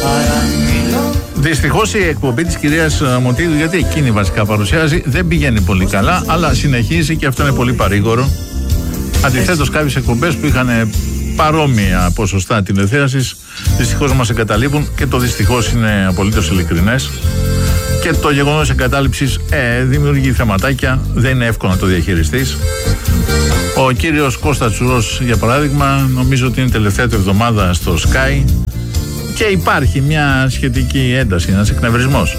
Δυστυχώς η εκπομπή της κυρίας Μωτίδου, γιατί εκείνη βασικά παρουσιάζει, δεν πηγαίνει πολύ καλά, αλλά συνεχίζει και αυτό είναι πολύ παρήγορο. Αντιθέτως, κάποιες εκπομπές που είχαν παρόμοια ποσοστά τηλεθέασης δυστυχώς μας εγκαταλείπουν, και το δυστυχώς είναι απολύτως ειλικρινές. Και το γεγονός εγκατάλειψης δημιουργεί θεματάκια, δεν είναι εύκολο να το διαχειριστείς. Ο κύριος Κώστας Τσουρός, για παράδειγμα, νομίζω ότι είναι τελευταία του εβδομάδα στο Sky και υπάρχει μια σχετική ένταση, ένας εκνευρισμός.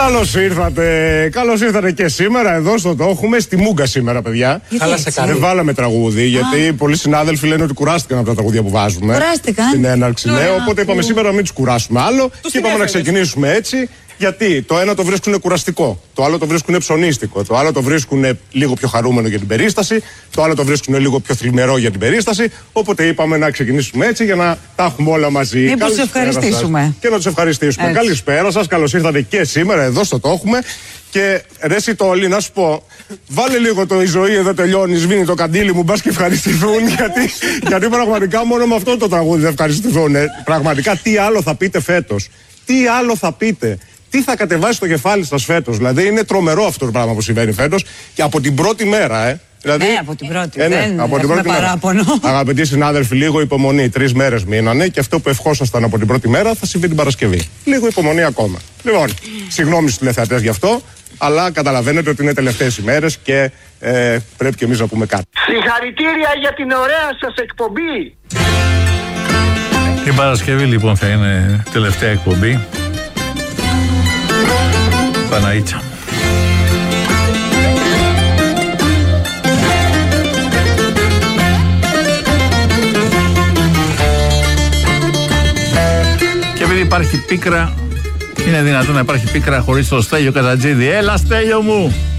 Καλώς ήρθατε και σήμερα εδώ στο Το Έχουμε, στη Μούγκα σήμερα, παιδιά. Δεν βάλαμε τραγούδι, γιατί πολλοί συνάδελφοι λένε ότι κουράστηκαν από τα τραγούδια που βάζουμε. Κουράστηκαν. Στην έναρξη, ναι. Οπότε είπαμε σήμερα να μην τους κουράσουμε άλλο και είπαμε να ξεκινήσουμε έτσι. Γιατί το ένα το βρίσκουν κουραστικό, το άλλο το βρίσκουν ψωνίστικο, το άλλο το βρίσκουν λίγο πιο χαρούμενο για την περίσταση, το άλλο το βρίσκουν λίγο πιο θλιμερό για την περίσταση. Οπότε είπαμε να ξεκινήσουμε έτσι για να τα έχουμε όλα μαζί. Μήπως τους ευχαριστήσουμε. Και να τους ευχαριστήσουμε. Έτσι. Καλησπέρα σας, καλώς ήρθατε και σήμερα εδώ στο Το Έχουμε. Και ρε Σιτόλη, να σου πω, βάλε λίγο το «Η ζωή εδώ τελειώνει, σβήνει το καντήλι μου, μπας και ευχαριστηθούν». γιατί πραγματικά μόνο με αυτό το τραγούδι δεν ευχαριστηθούν. Πραγματικά τι άλλο θα πείτε φέτος, τι άλλο θα πείτε. Τι θα κατεβάσει στο κεφάλι σας φέτος? Δηλαδή είναι τρομερό αυτό το πράγμα που συμβαίνει φέτος και από την πρώτη μέρα, Δηλαδή, από την πρώτη, δεν από την πρώτη παράπονο. Αγαπητοί συνάδελφοι, λίγο υπομονή. 3 μέρες μείνανε και αυτό που ευχόσασταν από την πρώτη μέρα θα συμβεί την Παρασκευή. Λίγο υπομονή ακόμα. Λοιπόν, συγγνώμη στους τηλεθεατές γι' αυτό, αλλά καταλαβαίνετε ότι είναι τελευταίες ημέρες και πρέπει και εμείς να πούμε κάτι. Συγχαρητήρια για την ωραία σας εκπομπή. Την Παρασκευή λοιπόν θα είναι τελευταία εκπομπή. Παναΐτσα. Και επειδή υπάρχει πίκρα, είναι δυνατόν να υπάρχει πίκρα χωρίς το Στέλιο Καζατζίδη? Έλα Στέλιο μου!